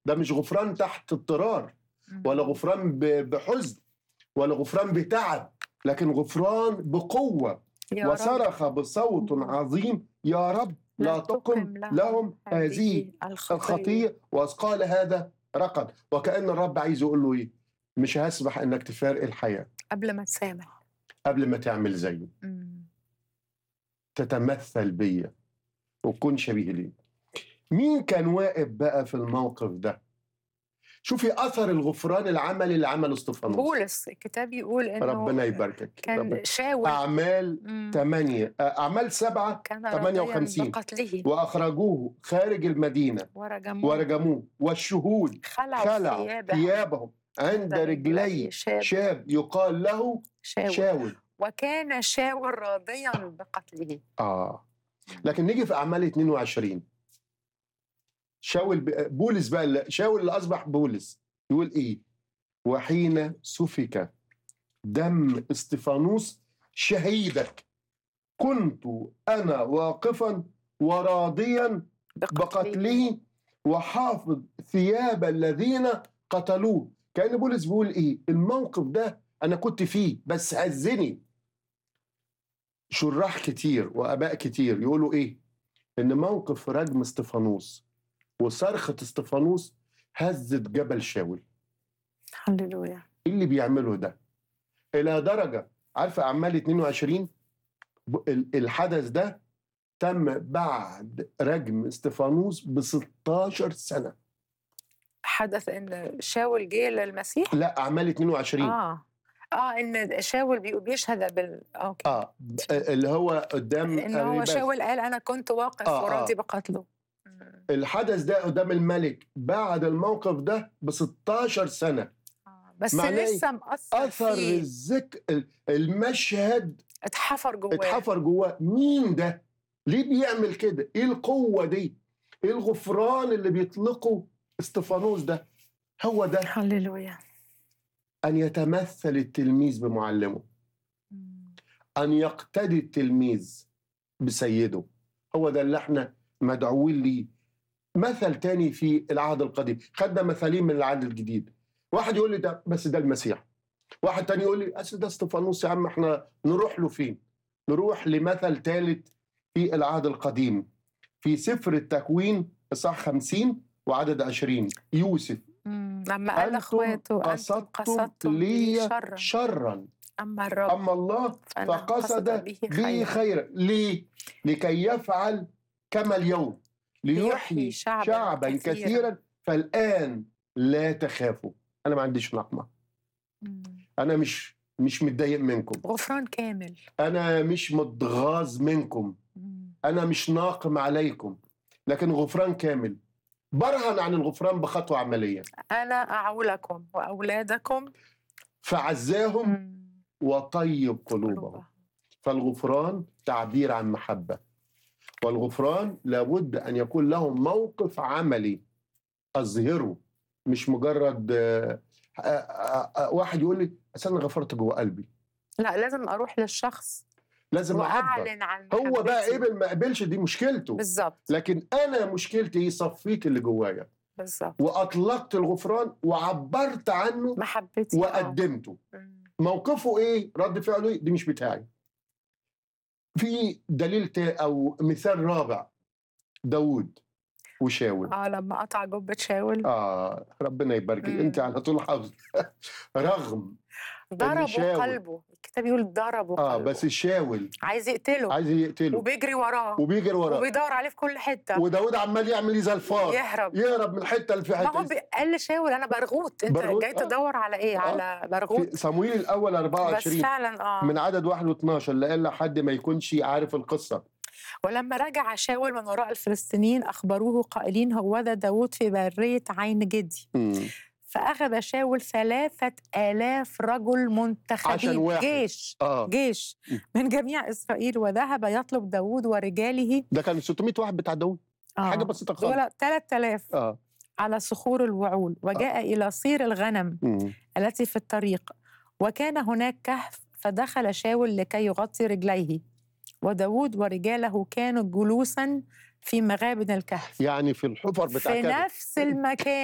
ده مش غفران تحت اضطرار، ولا غفران بحزن، ولا غفران بتعب، لكن غفران بقوة. وصرخ بصوت عظيم: يا رب لا تقم لهم هذه الخطية، وأثقال هذا رقد. وكأن الرب عايز يقول له إيه؟ مش هسمح إنك تفارق الحياة قبل ما تسامح، قبل ما تعمل زيه، تتمثل بيا وتكون شبيه لي. مين كان واقف بقى في الموقف ده؟ شوفي أثر الغفران العملي اللي عمله استفانوس. بولس الكتاب يقول إنه ربنا يباركك. كان شاول. أعمال 8 أعمال 7 كان 58 بقتله، وأخرجوه خارج المدينة ورجموه والشهود خلعوا ثيابهم عند رجلي شاب يقال له شاول. وكان شاول راضيا بقتله. لكن نيجي في أعمال 22، بولس بقى، شاول اللي أصبح بولس، يقول إيه؟ وحين سفك دم استفانوس شهيدك كنت أنا واقفا وراضيا بقتله وحافظ ثياب الذين قتلوه. كأن بولس بيقول إيه؟ الموقف ده أنا كنت فيه بس هزني. شراح كتير وآباء كتير يقولوا إيه؟ إن موقف رجم استفانوس وصرخة استفانوس هزت جبل شاول. هللويا. إيه اللي بيعمله ده؟ إلى درجة، عارفة أعمال 22 الحدث ده تم بعد رجم استفانوس ب16 سنة. حدث إن شاول جه للمسيح؟ لا، أعمال 22. إن شاول بيشهد أوكي. اللي هو قدام إن هو شاول قال أنا كنت واقف وراضي بقتله. الحدث ده قدام الملك بعد الموقف ده ب16 سنة. بس لسه مأثر أثر المشهد اتحفر جواه. مين ده؟ ليه بيعمل كده؟ ايه القوة دي؟ ايه الغفران اللي بيطلقه استفانوس ده؟ هو ده. هللويا. أن يتمثل التلميذ بمعلمه، أن يقتدي التلميذ بسيده. هو ده اللي احنا مدعوين ليه. مثل تاني في العهد القديم، خدنا مثالين من العهد الجديد. واحد يقول لي ده بس ده المسيح، واحد تاني يقول لي أصل ده استفانوس يا عم، احنا نروح له فين؟ نروح لمثل ثالث في العهد القديم في سفر التكوين إصحاح 50 وعدد 20. يوسف لما قال لاخواته قصدتم لي شرا أما الله فقصد به خيرا. ليه؟ لكي يفعل كما اليوم ليحيي شعبا كثيرا فالآن لا تخافوا. أنا ما عنديش نقمة، أنا مش متضايق منكم، غفران كامل، أنا مش متغاظ منكم، أنا مش ناقم عليكم، لكن غفران كامل. برهن عن الغفران بخطوة عملية: أنا أعولكم وأولادكم فعزاهم وطيب قلوبهم. فالغفران تعبير عن محبة، والغفران لابد أن يكون له موقف عملي أظهره، مش مجرد واحد يقول لي أصل أنا غفرت جوه قلبي. لا، لازم أروح للشخص، لازم أعلن عن محبتي. هو بقى قبل ما قبلش دي مشكلته بالظبط، لكن أنا مشكلتي صفيت اللي جوايا بالظبط، وأطلقت الغفران وعبرت عنه محبتي وقدمته. موقفه إيه؟ رد فعله إيه؟ دي مش بتاعي. في دليل أو مثال رابع: داود وشاول. لما قطع جبة شاول. ربنا يبارك. انت على طول حافظ. رغم ضربوا قلبه، الكتاب يقول ضربوا قلبه، بس شاول عايز يقتله وبيجري وراه وبيدور عليه في كل حته، وداود عمال يعمل زي الفار، يهرب من الحته اللي في حته. ما هو قال لشاول انا برغوت، انت جاي تدور على ايه؟ على برغوت. في صموئيل الاول 24 بس فعلا من عدد 1 و12 اللي قال لحد ما يكونش عارف القصه. ولما رجع شاول من وراء الفلسطينيين أخبروه قائلين هوذا داود في برية عين جدي. فأخذ شاول 3000 رجل منتخبين، جيش من جميع إسرائيل، وذهب يطلب داود ورجاله. ده كان 600 واحد بتاع داود، حاجة بسيطة خالص. 3000 على صخور الوعول، وجاء إلى صير الغنم التي في الطريق، وكان هناك كهف، فدخل شاول لكي يغطي رجليه، وداود ورجاله كانوا جلوسا في مغابن الكهف، يعني في الحفر بتاع في نفس المكان